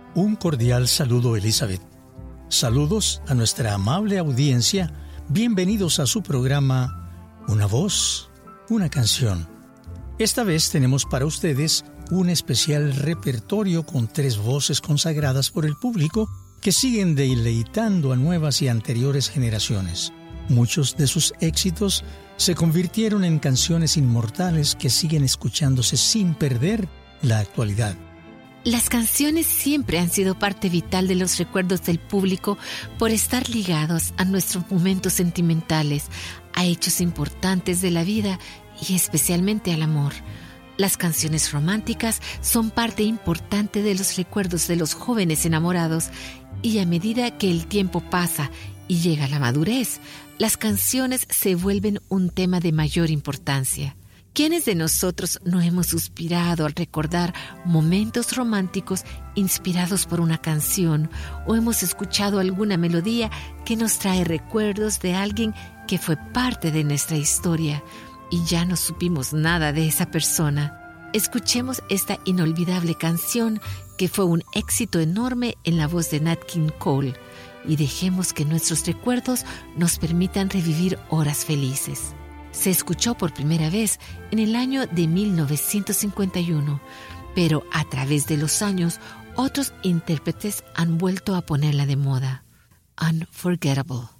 Un cordial saludo, Elizabeth. Saludos a nuestra amable audiencia. Bienvenidos a su programa Una voz, una canción. Esta vez tenemos para ustedes un especial repertorio con 3 voces consagradas por el público que siguen deleitando a nuevas y anteriores generaciones. Muchos de sus éxitos se convirtieron en canciones inmortales que siguen escuchándose sin perder la actualidad. Las canciones siempre han sido parte vital de los recuerdos del público por estar ligados a nuestros momentos sentimentales, a hechos importantes de la vida y especialmente al amor. Las canciones románticas son parte importante de los recuerdos de los jóvenes enamorados y a medida que el tiempo pasa y llega la madurez, las canciones se vuelven un tema de mayor importancia. ¿Quiénes de nosotros no hemos suspirado al recordar momentos románticos inspirados por una canción o hemos escuchado alguna melodía que nos trae recuerdos de alguien que fue parte de nuestra historia y ya no supimos nada de esa persona? Escuchemos esta inolvidable canción que fue un éxito enorme en la voz de Nat King Cole y dejemos que nuestros recuerdos nos permitan revivir horas felices. Se escuchó por primera vez en el año de 1951, pero a través de los años, otros intérpretes han vuelto a ponerla de moda. Unforgettable.